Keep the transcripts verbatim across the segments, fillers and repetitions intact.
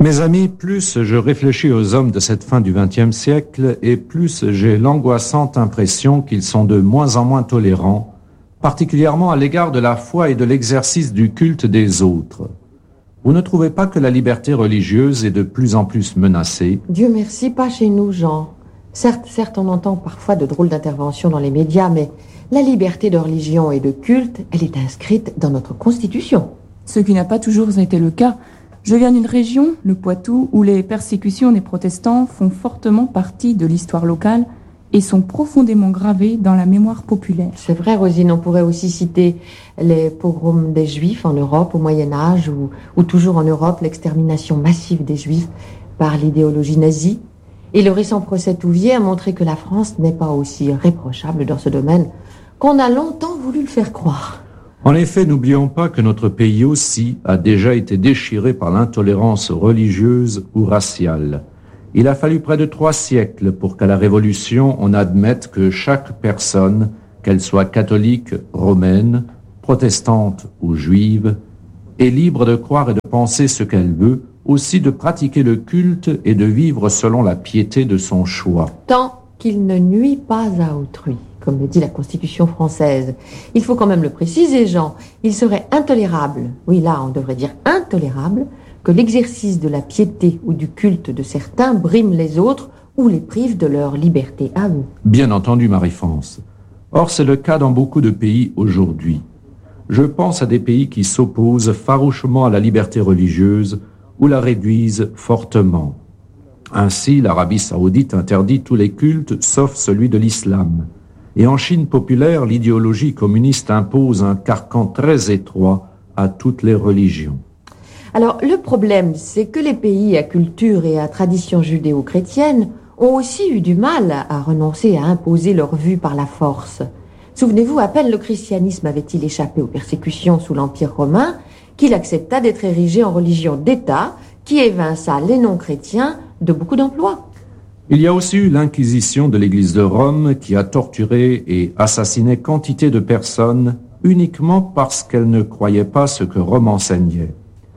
Mes amis, plus je réfléchis aux hommes de cette fin du vingtième siècle et plus j'ai l'angoissante impression qu'ils sont de moins en moins tolérants, particulièrement à l'égard de la foi et de l'exercice du culte des autres. Vous ne trouvez pas que la liberté religieuse est de plus en plus menacée? Dieu merci, pas chez nous, Jean. Certes, certes, on entend parfois de drôles d'interventions dans les médias, mais la liberté de religion et de culte, elle est inscrite dans notre Constitution. Ce qui n'a pas toujours été le cas. Je viens d'une région, le Poitou, où les persécutions des protestants font fortement partie de l'histoire locale et sont profondément gravées dans la mémoire populaire. C'est vrai, Rosine, on pourrait aussi citer les pogroms des Juifs en Europe au Moyen-Âge ou, ou toujours en Europe l'extermination massive des Juifs par l'idéologie nazie. Et le récent procès Touvier a montré que la France n'est pas aussi réprochable dans ce domaine qu'on a longtemps voulu le faire croire. En effet, n'oublions pas que notre pays aussi a déjà été déchiré par l'intolérance religieuse ou raciale. Il a fallu près de trois siècles pour qu'à la Révolution, on admette que chaque personne, qu'elle soit catholique, romaine, protestante ou juive, est libre de croire et de penser ce qu'elle veut, aussi de pratiquer le culte et de vivre selon la piété de son choix. Tant qu'il ne nuit pas à autrui, comme le dit la Constitution française. Il faut quand même le préciser, Jean. Il serait intolérable, oui là on devrait dire intolérable, que l'exercice de la piété ou du culte de certains brime les autres ou les prive de leur liberté à eux. Bien entendu, Marie-France. Or, c'est le cas dans beaucoup de pays aujourd'hui. Je pense à des pays qui s'opposent farouchement à la liberté religieuse ou la réduisent fortement. Ainsi, l'Arabie saoudite interdit tous les cultes sauf celui de l'islam. Et en Chine populaire, l'idéologie communiste impose un carcan très étroit à toutes les religions. Alors, le problème, c'est que les pays à culture et à tradition judéo-chrétienne ont aussi eu du mal à renoncer à imposer leur vue par la force. Souvenez-vous, à peine le christianisme avait-il échappé aux persécutions sous l'Empire romain, qu'il accepta d'être érigé en religion d'État, qui évinça les non-chrétiens de beaucoup d'emplois. Il y a aussi eu l'Inquisition de l'Église de Rome qui a torturé et assassiné quantité de personnes uniquement parce qu'elles ne croyaient pas ce que Rome enseignait.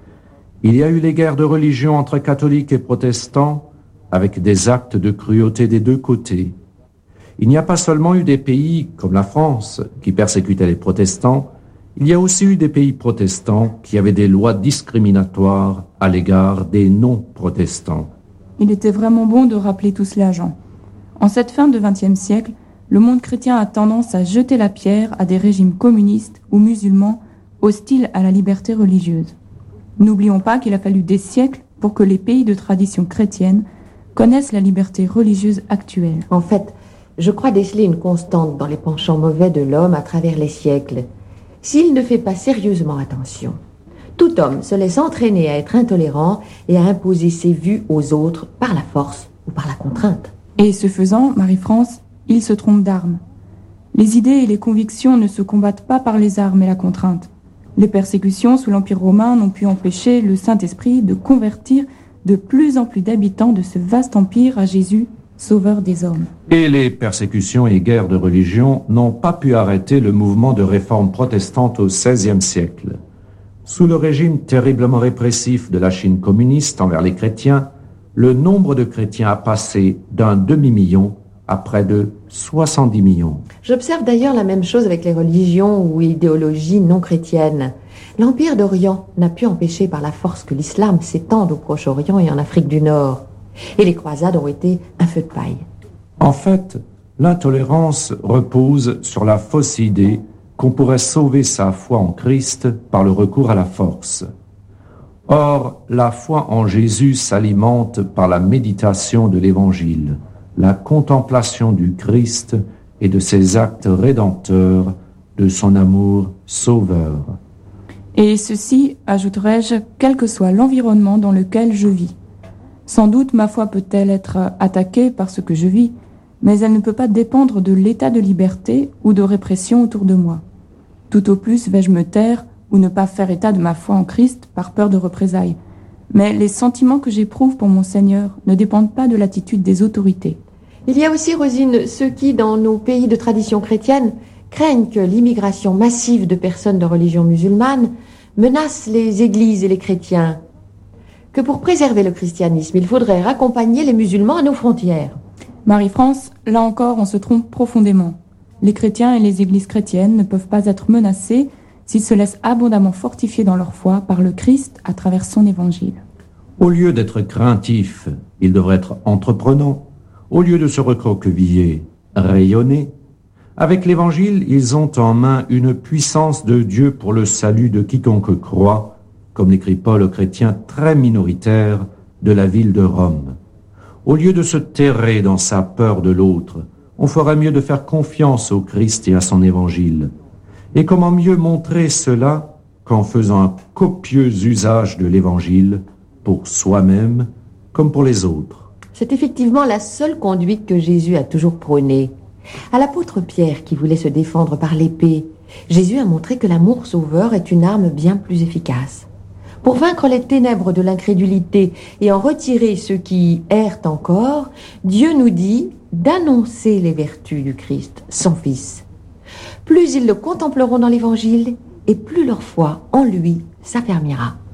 Il y a eu les guerres de religion entre catholiques et protestants avec des actes de cruauté des deux côtés. Il n'y a pas seulement eu des pays comme la France qui persécutaient les protestants, il y a aussi eu des pays protestants qui avaient des lois discriminatoires à l'égard des non-protestants. Il était vraiment bon de rappeler tout cela, Jean. En cette fin de vingtième siècle, le monde chrétien a tendance à jeter la pierre à des régimes communistes ou musulmans hostiles à la liberté religieuse. N'oublions pas qu'il a fallu des siècles pour que les pays de tradition chrétienne connaissent la liberté religieuse actuelle. En fait, je crois déceler une constante dans les penchants mauvais de l'homme à travers les siècles. S'il ne fait pas sérieusement attention, tout homme se laisse entraîner à être intolérant et à imposer ses vues aux autres par la force ou par la contrainte. Et ce faisant, Marie-France, il se trompe d'armes. Les idées et les convictions ne se combattent pas par les armes et la contrainte. Les persécutions sous l'Empire romain n'ont pu empêcher le Saint-Esprit de convertir de plus en plus d'habitants de ce vaste empire à Jésus, sauveur des hommes. Et les persécutions et guerres de religion n'ont pas pu arrêter le mouvement de réforme protestante au seizième siècle. Sous le régime terriblement répressif de la Chine communiste envers les chrétiens, le nombre de chrétiens a passé d'un demi-million à près de soixante-dix millions. J'observe d'ailleurs la même chose avec les religions ou idéologies non chrétiennes. L'Empire d'Orient n'a pu empêcher par la force que l'islam s'étende au Proche-Orient et en Afrique du Nord. Et les croisades ont été un feu de paille. En fait, l'intolérance repose sur la fausse idée qu'on pourrait sauver sa foi en Christ par le recours à la force. Or, la foi en Jésus s'alimente par la méditation de l'Évangile, la contemplation du Christ et de ses actes rédempteurs, de son amour sauveur. Et ceci, ajouterai-je, quel que soit l'environnement dans lequel je vis. Sans doute ma foi peut-elle être attaquée par ce que je vis, mais elle ne peut pas dépendre de l'état de liberté ou de répression autour de moi. Tout au plus vais-je me taire ou ne pas faire état de ma foi en Christ par peur de représailles. Mais les sentiments que j'éprouve pour mon Seigneur ne dépendent pas de l'attitude des autorités. Il y a aussi, Rosine, ceux qui, dans nos pays de tradition chrétienne, craignent que l'immigration massive de personnes de religion musulmane menace les églises et les chrétiens. que pour préserver le christianisme, il faudrait raccompagner les musulmans à nos frontières. Marie-France, là encore, on se trompe profondément. Les chrétiens et les églises chrétiennes ne peuvent pas être menacés s'ils se laissent abondamment fortifier dans leur foi par le Christ à travers son évangile. Au lieu d'être craintifs, ils devraient être entreprenants. Au lieu de se recroqueviller, rayonner. Avec l'évangile, ils ont en main une puissance de Dieu pour le salut de quiconque croit, comme l'écrit Paul aux chrétiens très minoritaires de la ville de Rome. Au lieu de se terrer dans sa peur de l'autre, on ferait mieux de faire confiance au Christ et à son évangile. Et comment mieux montrer cela qu'en faisant un copieux usage de l'évangile pour soi-même comme pour les autres. C'est effectivement la seule conduite que Jésus a toujours prônée. À l'apôtre Pierre, qui voulait se défendre par l'épée, Jésus a montré que l'amour sauveur est une arme bien plus efficace. Pour vaincre les ténèbres de l'incrédulité et en retirer ceux qui errent encore, Dieu nous dit d'annoncer les vertus du Christ, son Fils. Plus ils le contempleront dans l'Évangile, et plus leur foi en lui s'affermira.